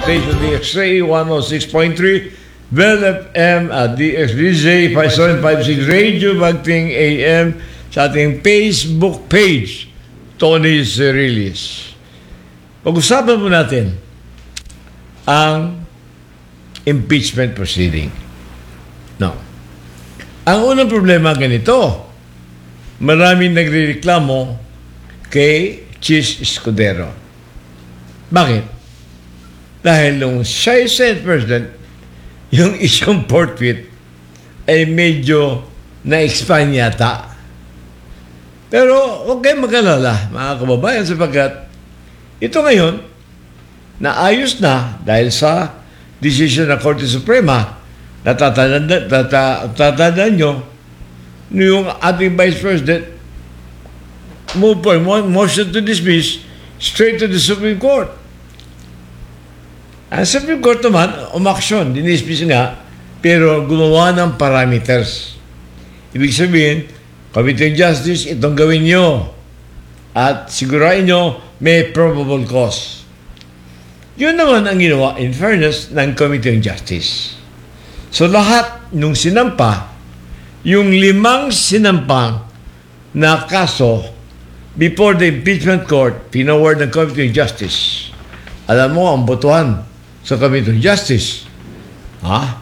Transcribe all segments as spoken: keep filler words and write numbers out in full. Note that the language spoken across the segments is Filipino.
station D X A one oh six point three, Bell F M at D X D J five seven five six, Radio Bagting A M, sa ating Facebook page, Tony Cerilis. Pag-usapan po natin ang impeachment proceeding. No. Ang unang problema ganito, maraming nagrereklamo kay Chis Escudero. Bakit? Dahil nung siya Senate President, yung isyong forfeit ay medyo na-expand yata. Pero huwag kayong mag-alala, mga kababayan, sapagkat ito ngayon, naayos na dahil sa decision ng Korte Suprema. Natatandaan natatandaan nyo, yung ating Vice President move for motion to dismiss straight to the Supreme Court. Ang Supreme Court naman, umaksyon, dinismiss nga, pero gumawa ng parameters. Ibig sabihin, Committee on Justice, itong gawin nyo. At sigurain nyo, may probable cause. Yun naman ang ginawa, in fairness, ng Committee on Justice. So lahat nung sinampa, yung limang sinampang na kaso before the impeachment court, pinaward ng Committee on Justice. Alam mo, ang botohan sa Committee on Justice, ha?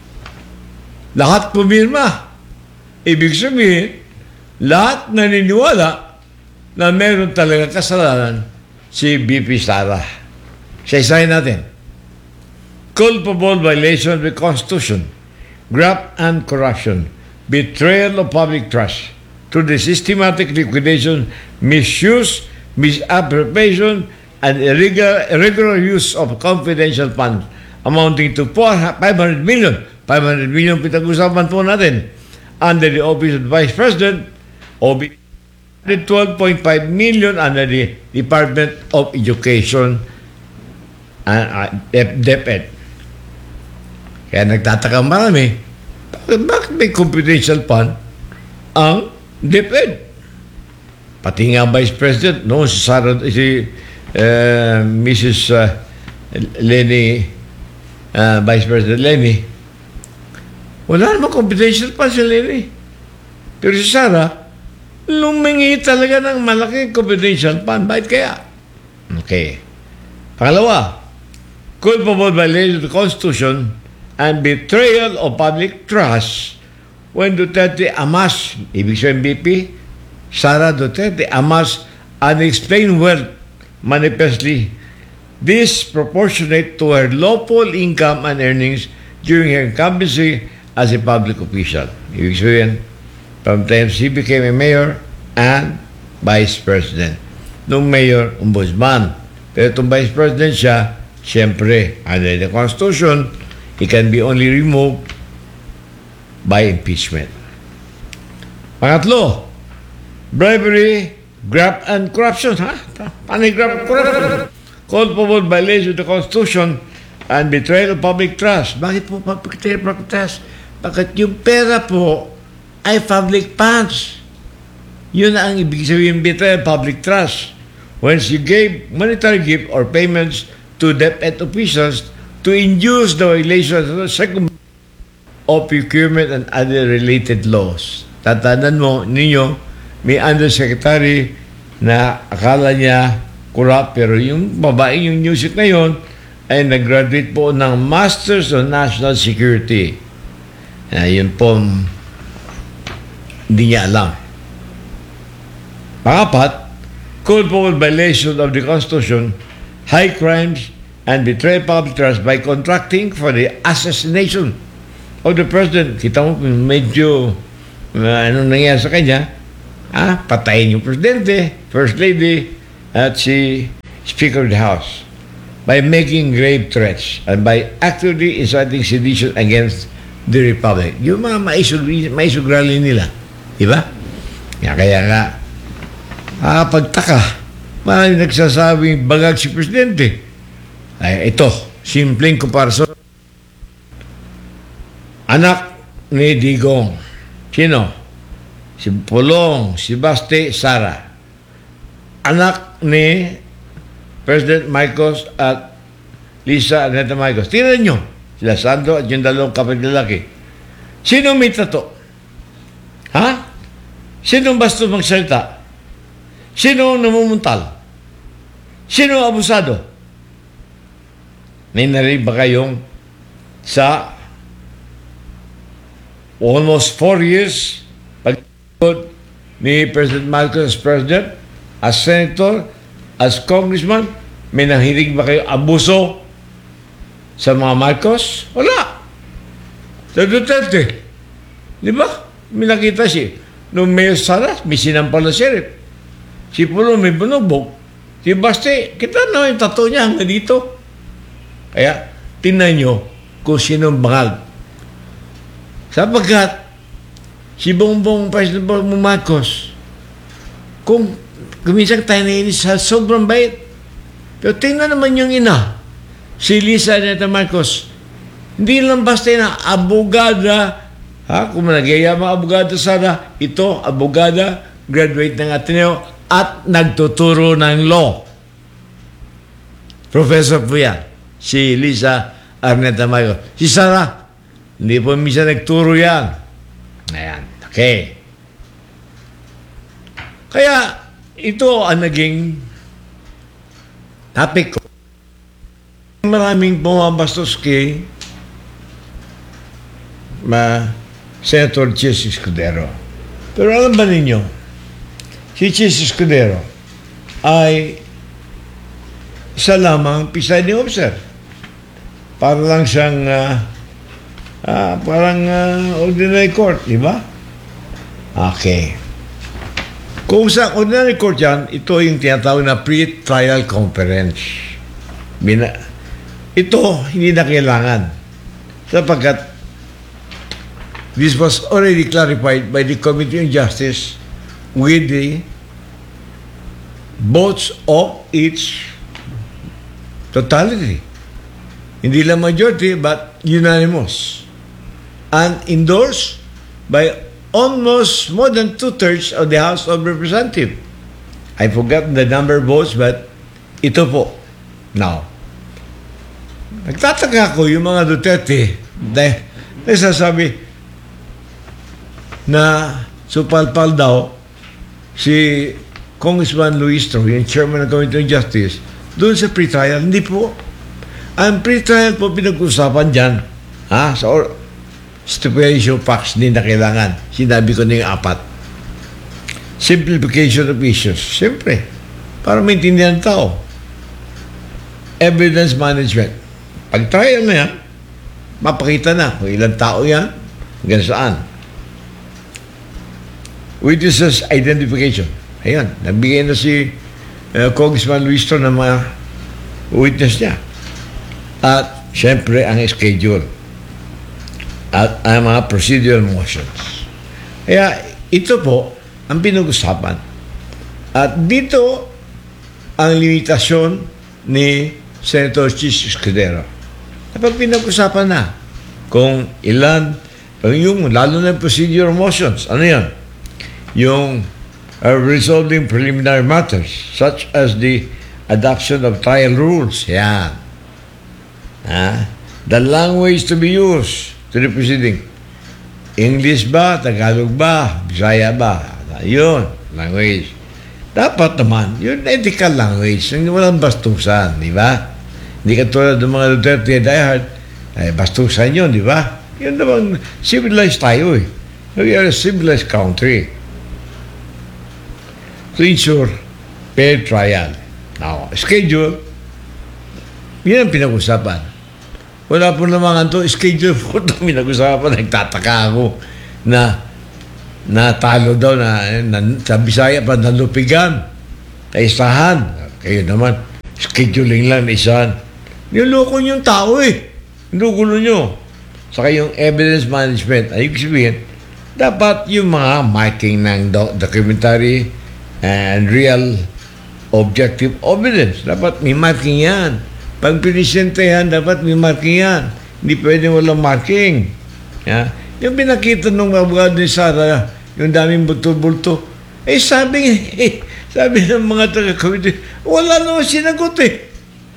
Lahat pumirma. Ibig sabihin, lahat naniniwala na meron talaga kasalanan si B P Sara. Sa-isahin natin. Culpable violation of the Constitution, graft and corruption, betrayal of public trust through the systematic liquidation, misuse, misappropriation, and irregular, irregular use of confidential funds amounting to five hundred million. five hundred million pinag-usapan po natin under the Office of the Vice President, O B twelve point five million under the Department of Education and uh, DepEd. Kaya nagtataka marami, bakit, bakit may confidential fund ang DepEd? Pati nga Vice President, no, si Sarah, si uh, Missus Uh, Lenny, uh, Vice President Lenny, wala namang confidential fund si Lenny. Pero si Sarah, lumingi talaga ng malaking confidential fund. Bakit kaya? Okay. Pangalawa, culpable violation of the Constitution and betrayal of public trust when Duterte amassed, ibig sabihin B P, Sara Duterte amassed unexplained wealth manifestly disproportionate to her lawful income and earnings during her incumbency as a public official. Ibig sabihin, from the time she became a mayor and vice president. Nung mayor, ombudsman. Pero itong vice president siya, siyempre, under the Constitution, it can be only removed by impeachment. Pangatlo, bribery, graft, and corruption. Ha? Paano yung graft and corruption? Culpable violation of the Constitution and betrayal of public trust. Bakit po betrayal of public trust? Bakit yung pera po ay public funds? Yun ang ibig sabihin betrayal of public trust. When she gave monetary gift or payments to DepEd officials to induce the violation of the second of procurement and other related laws. Tatandaan mo ninyo, may undersecretary na akala niya corrupt, pero yung babae, yung newsit na yun, ay nag-graduate po ng Masters of National Security. Uh, yun po, hindi niya alam. Pangapat, culpable violation of the Constitution, high crimes, and betray public trust by contracting for the assassination of the President. Kita mo, medyo uh, anong nangyari sa kanya? Ah, patayin yung Presidente, First Lady, at si Speaker of the House by making grave threats and by actively inciting sedition against the Republic. Yung mga maisugrali nila. Diba? Kaya, kaya nga, ah, pagtaka, mga nagsasabing bagag si Presidente. Ay, ito, simpleng comparison. Anak ni Digong. Sino? Si Pulong, si Baste, Sara. Anak ni President Marcos at Lisa Araneta Marcos. Tingnan nyo, sila Sandro at yung dalawang kapatid lalaki. Sino may tato? Ha? Sino basto magsalita? Sino namumuntal? Sino abusado? May narinig ba kayong sa almost four years pag ni President Marcos as President, as Senator, as Congressman, may nahilig ba kayo abuso sa mga Marcos? Wala. Sa Duterte. Di ba? May nakita siya. Nung Mayor Sara, may sinampal na sheriff. Si Pulo may bunubog. Si Baste, kita na yung tattoo niya hanggang dito. Kaya, tingnan nyo kung sinong bangag. Sapagkat, si Bongbong President Bongbong Marcos, kung kumisang tayo nainis sa sobrang bait. Pero tingnan naman yung ina, si Lisa Araneta Marcos, hindi lang basta na abogada, ha? Kung managaya mga abogada sana, ito, abogada, graduate ng Ateneo, at nagtuturo ng law. Professor po yan, si Lisa Araneta Marcos. Si Sara, hindi po minsan nagturo yan. Ayan, okay. Kaya, ito ang naging topic ko. Maraming bumabastos kay ma Senator Chis Escudero. Pero alam ba ninyo, si Chis Escudero ay isa lamang presiding officer. Para lang siyang uh, uh, parang uh, ordinary court, di ba? Okay. Kung sa ordinary court yan, ito yung tinatawag na pre-trial conference. Bina ito, hindi na kailangan. Sapagkat this was already clarified by the Committee on Justice with the votes of its totality. Hindi lang majority, but unanimous. And endorsed by almost more than two-thirds of the House of Representatives. I forgot the number of votes, but ito po. Now, nagtataka ko yung mga Duterte dahil nagsasabi na supalpal daw si Congressman Luis Tro, yung chairman ng Committee on Justice, doon sa pre-trial. Hindi po. Ang pre-trial po pinag-usapan dyan, ha, sa or stipulation facts din na kailangan. Sinabi ko na yung apat. Simplification of issues. Siyempre, para maintindihan ng tao. Evidence management. Pag trial na yan, mapakita na kung ilang tao yan, hanggang saan. Witnesses identification. Ayan, nagbigay na si uh, Congressman Luis Tro ng mga witness niya. At, siyempre, ang schedule. At ang mga procedural motions. Kaya ito po ang pinag-usapan. At dito ang limitasyon ni Senator Chis Escudero. Dapat pinag-usapan na kung ilan, yung lalo na procedural motions. Ano yan? Yung uh, resolving preliminary matters such as the adoption of trial rules. Yan. Ha? The language to be used to the proceeding. English ba? Tagalog ba? Bisaya ba? Yun, language. Dapat naman, yun ethical language. Walang bastusan, di ba? Hindi katulad ng mga Duterte diehard, ay bastusan yun, di ba? Yun naman, civilized tayo eh. We are a civilized country. To ensure fair trial. Now, schedule, yun ang pinag-usapan. Wala po naman ito, schedule po ito pinag-usapan. Nagtataka ako na natalo daw na, na sa Bisaya pa nalupigan. Kaisahan. Kayo naman, scheduling lang na isahan. Niloko nyo yung tao eh. Nilugulo nyo. Saka yung evidence management, ay ibig sabihin, dapat yung mga marking ng do- documentary and real objective evidence. Dapat may marking yan. Pag pinisentehan, dapat may marking yan. Hindi pwede walang marking. Ya? Yung pinakita ng abogado ni Sara, yung daming bulto-bulto, eh sabi, eh, sabi ng mga taga-committee, wala naman sinagot eh.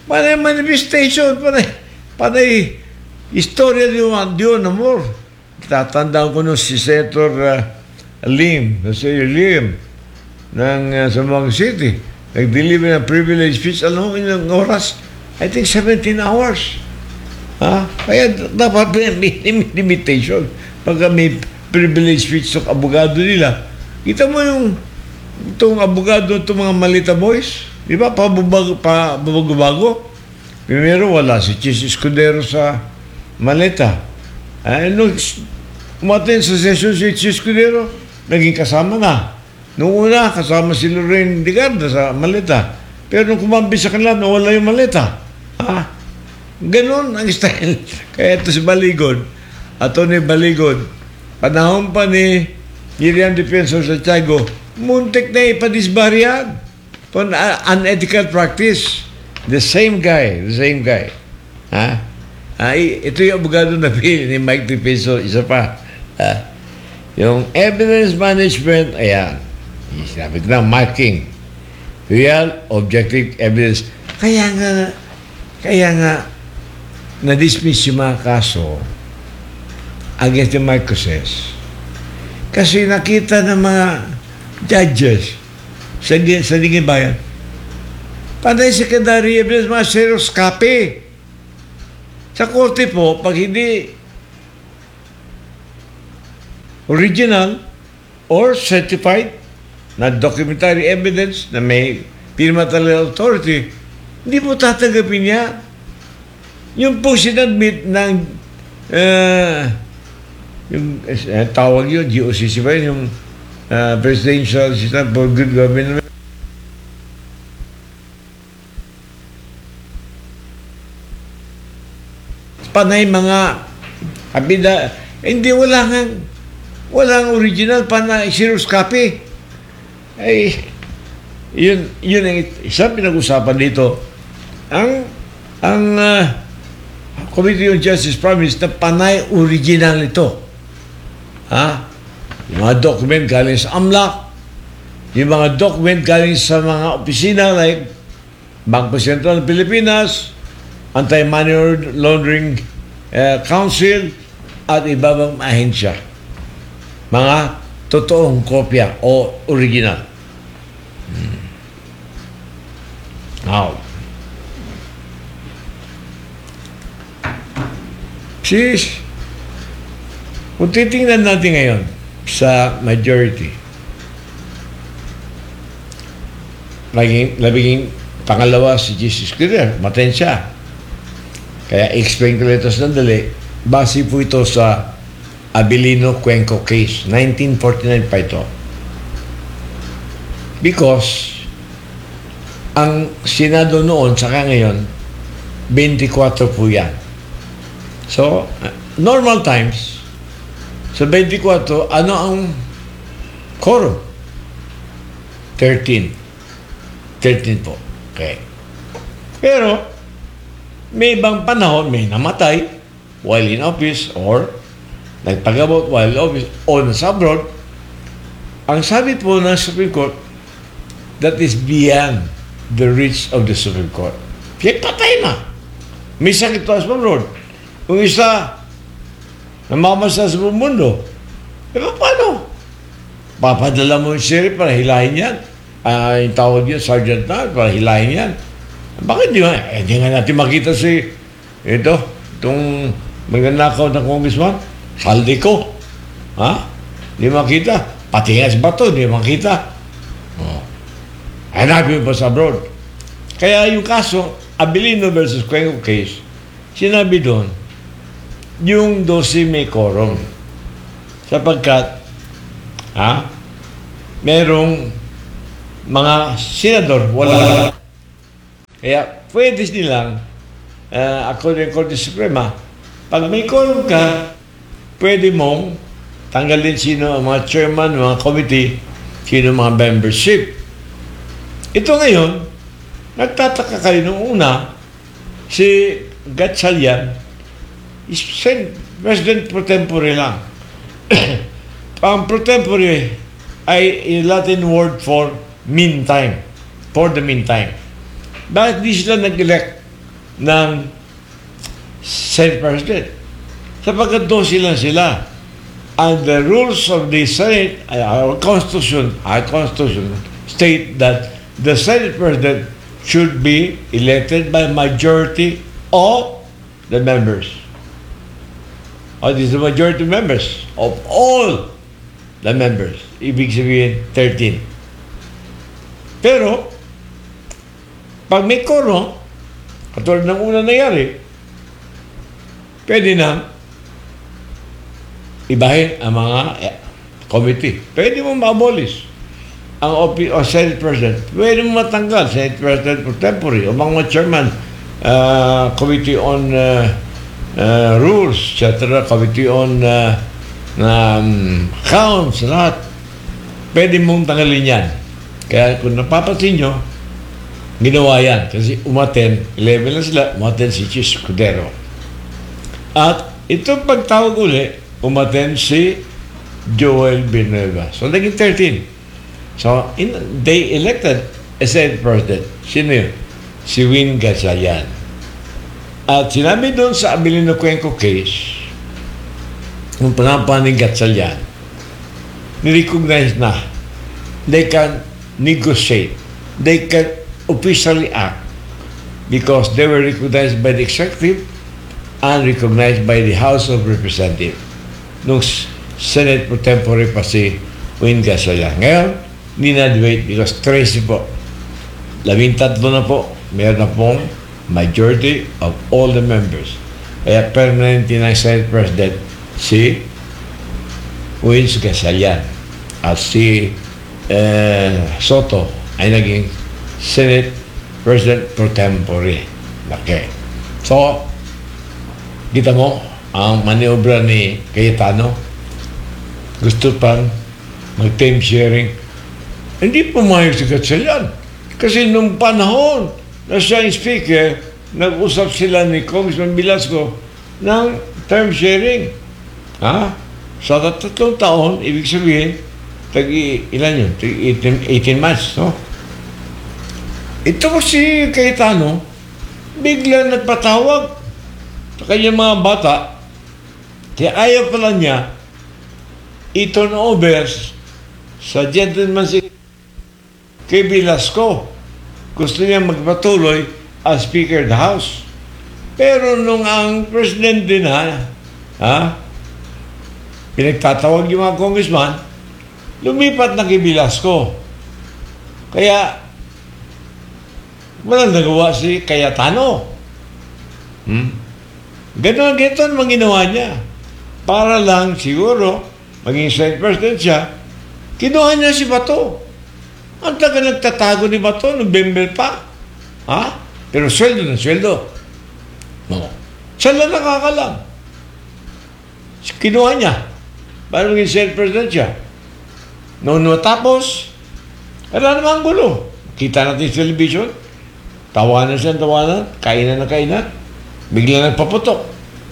Panay manifestation, panay, panay istorya di one, di one more. Tatandaan ko nung si Senator uh, Lim, si Lim, ng uh, Zamboanga City, nag-deliver ng privilege speech, alam mo, ilang oras? I think seventeen hours. Ha? Kaya dapat may limitation. Pagka may privilege speech ng abogado nila, kita mo yung itong abogado, itong mga Malita boys, di ba, pababago, pabago-bago. Primero, wala si Chis Escudero sa Malita. Ay, nung umaten sa session si Chis Escudero, naging kasama na. Noong una, kasama si Lorraine Digarda sa Malita. Pero nung kumambi sa kanila, nawala yung Malita. Ha? Ganon ang style. Kaya ito si Baligod, Atty. Baligod, panahon pa ni Miriam Defensor sa Tiago, muntik na ipadisbaryan for unethical practice. The same guy, the same guy. Ha? Ay, ito yung abogado na pili ni Mike Defensor, isa pa. Ha? Yung evidence management, ayan. Sabi ko na, marking. Real, objective evidence. Kaya nga, kaya nga, na-dismiss yung mga kaso against the Marcoses. Kasi nakita ng mga judges sa, sa Dingin Bayan, panay secondary evidence, mga serious copy. Sa korte po, pag hindi original or certified na documentary evidence na may pirma talaga authority, hindi po tatanggapin niya. Yung po sinadmit ng uh, yung uh, tawag yun, G O C C ba yun, yung uh, Presidential System for Good Government. Panay mga abida, hindi, wala nga, walang original, panay, serious copy. Ay, yun, yun ang isang pinag-usapan dito. Ang, ang, uh, Committee on Justice promised na panay original ito. Ha? Yung mga document galing sa AMLAC, yung mga document galing sa mga opisina like Bangko Sentral ng Pilipinas, Anti-Money Laundering uh, Council, at iba bang ahensya. Mga totoong kopya o original. Hmm. Now, sis, kung titingnan natin ngayon sa majority, laging, labing pangalawa si Jesus Christ, maten siya. Kaya explain ko ito sa sandali, base po ito sa Abilino Cuenco case, nineteen forty-nine pa ito. Because, ang Senado noon, saka ngayon, twenty-four po yan. So, normal times, sa twenty-four, ano ang quorum? thirteen. thirteen po. Okay. Pero, may ibang panahon, may namatay while in office or nagpagabot while in office o nasa abroad. Ang sabi po ng Supreme Court, that is beyond the reach of the Supreme Court. Kaya patay na. May sakit pa sa abroad. Kung isa, namamasa sa buong mundo, e paano? Papadala mo yung sheriff para hilahin yan. Uh, yung tawag yun, sergeant na, para hilahin yan. Bakit di ba? Eh, di nga natin makita si, ito, itong magnanakaw na congressman, saldi ko. Ha? Di makita. Pati nga si Bato, di makita. Oh. Hanapin pa sa abroad. Kaya yung kaso, Abilino versus Cuenco case, sinabi doon, yung twelve may quorum. Sapagkat, ha, merong mga senador, wala. Kaya, pwede nilang, uh, according to Korte Suprema, pag may quorum ka, pwede mong tanggalin sino ang mga chairman, mga committee, sino mga membership. Ito ngayon, nagtataka kayo nung una, si Gatchalian, is President pro tempore lang. Ang pro tempore ay Latin word for meantime. For the meantime. Bakit di sila nag-elect ng Senate President. Sapagkat doon sila sila. And the rules of the Senate, our Constitution, our Constitution state that the Senate President should be elected by majority of the members. Or this is the majority members of all the members. Ibig sabihin, thirteen. Pero, pag may quorum, katulad ng una nangyari, pwede na ibahin ang mga eh, committee. Pwede mo ma-abolish ang office o Senate President. Pwede mo matanggal Senate President pro tempore o mga chairman, uh, Committee on uh, uh, Rules, et cetera, Committee on uh, um, Accounts, lahat. Pwede mong tanggalin yan. Kaya kung napapansin nyo, ginawa yan. Kasi umaten, eleven na sila, umaten si Chis Escudero. At itong pagtawag uli, umaten si Joel Villanueva. So, naging thirteen. So, in, they elected a Senate President. Sino yun? Si Win Gatchalian. At sinabi doon sa Abilino Cuenco case, kung panampan ni Gatchalian, nirecognize na they can negotiate. They can officially act because they were recognized by the executive and recognized by the House of Representatives nung Senate pro tempore pa si Win Gatchalian. Ngayon, ninadwait because trace po. Labing tatlo na po, meron na pong majority of all the members. Kaya permanente ng Senate President si Win Gatchalian at si eh, Soto ay naging Senate President pro tempore. Okay. So, kita mo, ang maniobra ni Cayetano, gusto pang mag-time sharing. Hindi pumayag si Gatchalian. Kasi nung panahon na siya yung speaker, nag-usap sila ni Congressman Velasco ng term sharing. Ha? Sa tatlong taon, ibig sabihin, tag ilan yun? eighteen months, no? Ito po si Cayetano, bigla nagpatawag sa kanyang mga bata. Kaya ayaw pala niya i-turn over sa gentleman si kay Velasco. Gusto niya magpatuloy as Speaker of the House. Pero nung ang President din ha, ha pinagtatawag yung mga congressman, lumipat na kay Velasco. Kaya walang nagawa si Cayetano. Hmm? Ganon, ganon ang ginawa niya. Para lang siguro, maging Senate President siya, kinuha niya si Bato. Ang taga nagtatago ni Bato, November pa. Ha? Pero sweldo na sweldo. No. Siya lang nakakalam. Kinuha niya. Para maging Senate President siya. Noong matapos, wala namang gulo. Kita natin sa television, tawanan siya, tawanan, kainan na kainan, bigla nagpaputok.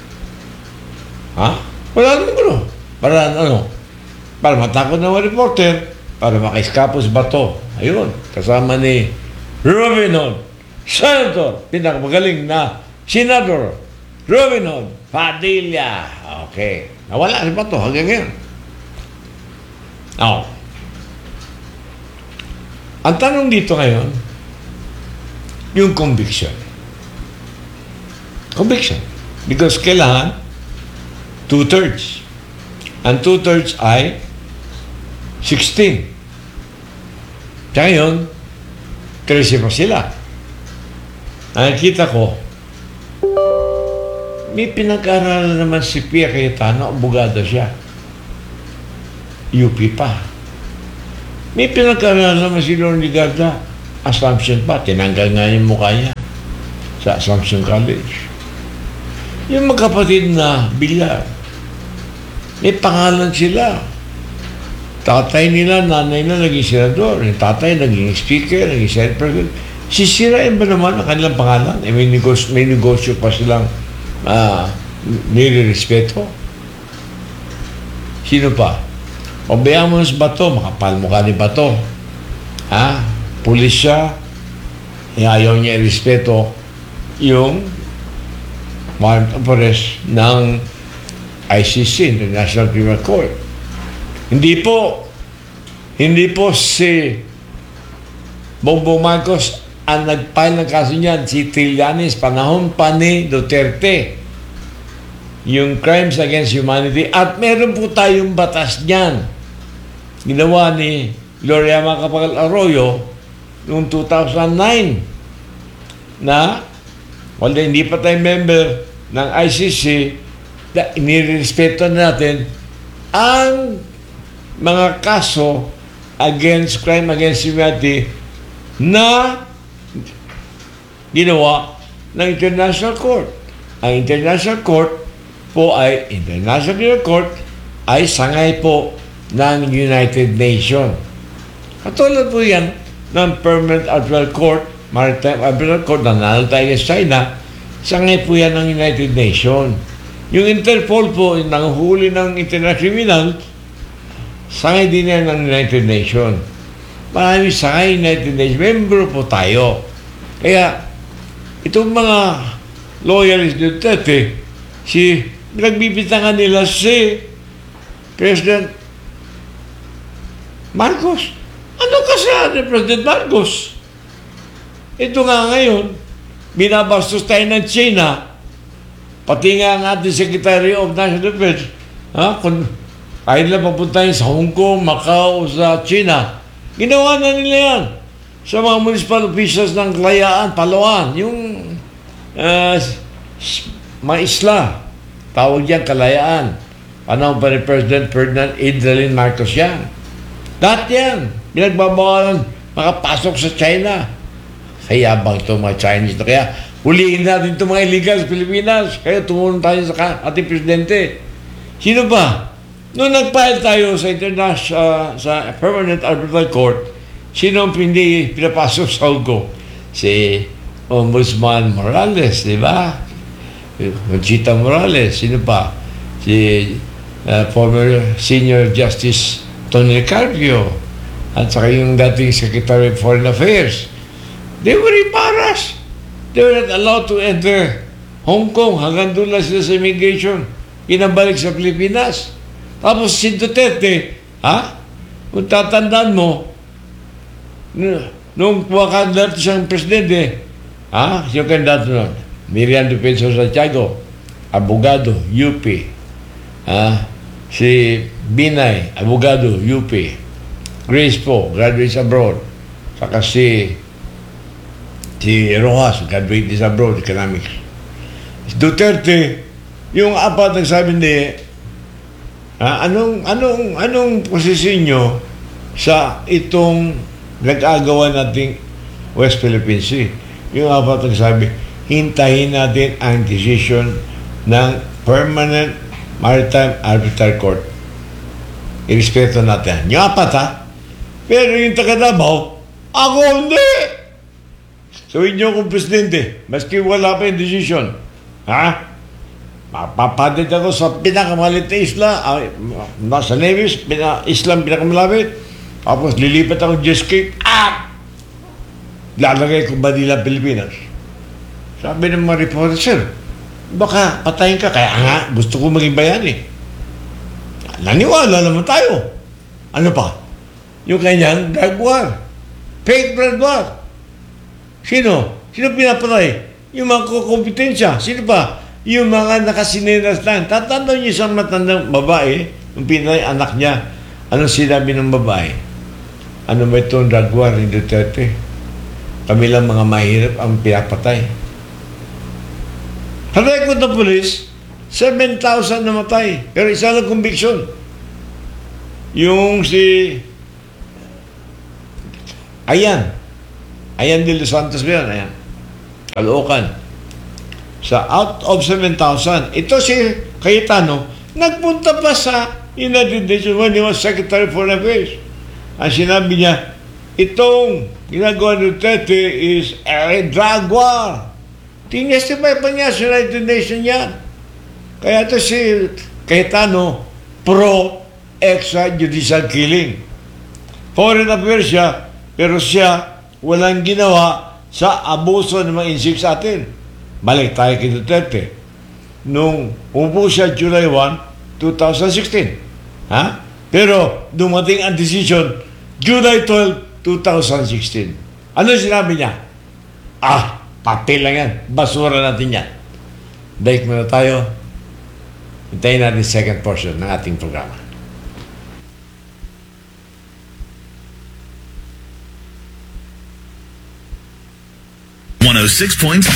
Ha? Wala naman gulo. Para ano? Para matakot ng mga reporter, para makaiskapos Bato. Ayun, kasama ni Robin Hood, Senator, pinakamagaling na Senador Robin Hood Padilla. Okay. Nawala si Bato hanggang ngayon. Oh. Ang tanong dito ngayon, yung conviction. Conviction. Because kailangan two-thirds. Ang two-thirds ay sixteen. Kaya ngayon, trece pa sila. Ang nakita ko, may pinag-aralan naman si Pia Cayetano, abogado siya. U P pa. May pinag-aralan naman si Lorne Ligarda, Assumption pa, tinanggal nga yung mukha niya sa Assumption College. Yung magkapatid na Villar, may pangalan sila. Tatay nila, nanay nila naging senador. Yung tatay naging speaker, naging senate president. Sisirain ba naman ang kanilang pangalan? Eh, may, negosyo, may negosyo pa silang uh, nire-respeto. Sino pa? Pabayaan mo sa Bato, makapal mukha ni Bato. Ha? Pulis siya, eh, ayaw niya i-respeto yung warrant of arrest ng I C C, International Criminal Court. Hindi po, hindi po si Bongbong Marcos ang nag-file ng kaso niyan, si Trillanes, panahon pa ni Duterte. Yung crimes against humanity. At meron po tayong batas niyan. Ginawa ni Gloria Macapagal Arroyo noong two thousand nine na wala hindi pa tayo member ng I C C, da, inirespeto natin ang mga kaso against crime against humanity na ginawa ng International Court. Ang International Court po ay International Court ay sangay po ng United Nations. Katulad po yan ng Permanent Arbitral Court, Maritime Arbitral Court na nanalo tayo sa China, sangay po yan ng United Nations. Yung Interpol po, yung nanghuli ng international criminal, sangay din yan ng United Nations. Marami sangay United Nations. Member po tayo. Kaya, itong mga loyalists ng Duterte, si pinagbibitangan nila si President Marcos. Ano kasalanan ni President Marcos? Ito nga ngayon, binabastos tayo ng China, pati nga ang ating Secretary of National Defense, ha? Kung kahit lang papuntahin sa Hong Kong, Macau, sa China, ginawa na nila yan sa mga municipal officials ng Kalayaan, Palawan, yung uh, mga isla, tawag yan Kalayaan. Panahon pa ni President Ferdinand Idrelin Marcos yan. Lahat yan, pinagbabawalan makapasok sa China. Kaya bang itong mga Chinese na kaya huliin natin itong mga illegal sa Pilipinas. Kaya tumulong tayo sa ating presidente. Sino ba? Noong nag-file tayo sa international, uh, sa Permanent Arbitral Court, sino ang hindi pinapasok sa Hong Kong? Si Ombudsman Morales, di ba? Conchita Morales, sino pa? Si uh, former Senior Justice Tony Carpio, at saka yung dating Secretary of Foreign Affairs. They were embarrassed. They were not allowed to enter Hong Kong. Hanggang doon lang sila sa immigration. Pinabalik sa Pilipinas. Tapos si Duterte, ha? Kung tatandaan mo, nung kumakandar siyang presidente, ha? Yung kandidato nun, Miriam Defensor Santiago, abogado, U P. Ha? Si Binay, abogado, U P. Grace po, graduates abroad. Saka si si Rojas, graduate is abroad, economics. Si Duterte, yung apat nagsabi ni, ah, anong, anong, anong posisyon nyo sa itong nag-agawa nating West Philippine Sea? Yung apat nagsabi, hintayin natin ang decision ng Permanent Maritime Arbitral Court. Irespeto natin. Yung apat, ha? Pero yung taga-Davao, ako hindi! Sabihin niyo kung presidente, maski wala pa yung decision. Ha? Mapapadid ako sa pinakamalit na isla, uh, nasa Nevis, pina, islang pinakamalapit. Tapos lilipat ako jet ski, ah! Lalagay ko Manila, Pilipinas. Sabi ng mga reporter, sir, baka patayin ka. Kaya nga, gusto ko maging bayani. Naniwala naman tayo. Ano pa? Yung kanyang drug war. Fake drug war. Sino? Sino pinapatay? Yung mga kukompetensya. Sino pa? Yung mga nakasineras lang. Tatanda niyo isang matandang babae, yung pinay anak niya. Anong sinabi ng babae? Ano ba itong drug war ni Duterte? Kami lang mga mahirap ang pinapatay. Sa record ng polis, seven thousand namatay. Pero isa lang conviction. Yung si Ayan. Ayan de Los Santos ba yan? Ayan. Caloocan. Sa out of seven thousand, ito si Cayetano, nagpunta pa sa United Nations when he was Secretary for Affairs. Ang sinabi niya, itong ginagawa ng Duterte is a drug war. Tinestify pa niya sa United Nations yan. Kaya ito si Cayetano, pro-extrajudicial killing. Foreign affairs siya, pero siya walang ginawa sa abuso ng mga insik sa atin. balik tayo kay Duterte. Nung umupo siya July first, twenty sixteen. Ha? Pero dumating ang decision, July twelfth, twenty sixteen. Ano sinabi niya? Ah, papel lang yan. Basura natin yan. Break muna tayo. Hintayin natin second portion ng ating programa. one oh six point